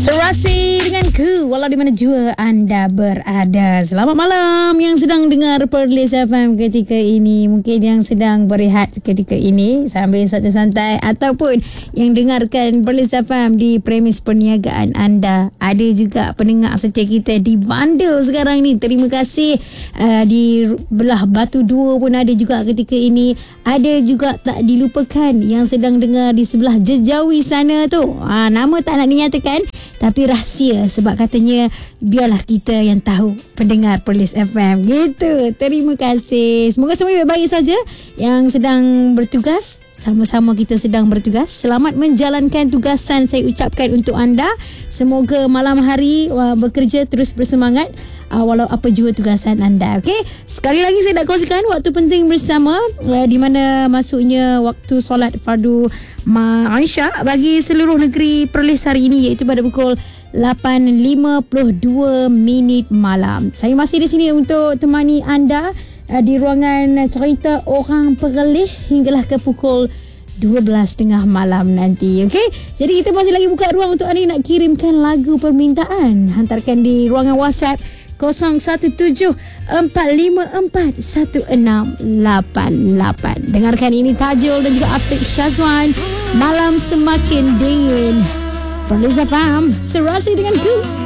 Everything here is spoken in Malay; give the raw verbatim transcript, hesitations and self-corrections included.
Serasi denganku, walau di mana jua anda berada. Selamat malam yang sedang dengar Perlis F M ketika ini. Mungkin yang sedang berehat ketika ini sambil santai-santai, ataupun yang dengarkan Perlis F M di premis perniagaan anda. Ada juga pendengar setia kita di Bandar sekarang ni. Terima kasih. Uh, di belah Batu Dua pun ada juga ketika ini. Ada juga tak dilupakan yang sedang dengar di sebelah Jejawi sana tu. Ha, nama tak nak dinyatakan, tapi rahsia, sebab katanya biarlah kita yang tahu, pendengar Perlis F M. Gitu. Terima kasih. Semoga semua baik-baik saja yang sedang bertugas. Sama-sama kita sedang bertugas. Selamat menjalankan tugasan saya ucapkan untuk anda. Semoga malam hari uh, bekerja terus bersemangat uh, walau apa jua tugasan anda. Okey, sekali lagi saya nak kongsikan waktu penting bersama, uh, di mana masuknya waktu solat fardu Aisyah bagi seluruh negeri Perlis hari ini, iaitu pada pukul lapan lima puluh dua minit malam. Saya masih di sini untuk temani anda uh, di ruangan cerita orang Perlis hinggalah ke pukul dua belas tiga puluh malam nanti. Okey, jadi kita masih lagi buka ruang untuk anda nak kirimkan lagu permintaan. Hantarkan di ruangan WhatsApp kosong satu tujuh empat lima empat satu enam lapan lapan. Dengarkan ini Tajul dan juga Afiq Syazwan, Malam Semakin Dingin. Perlis F M, serasi denganku.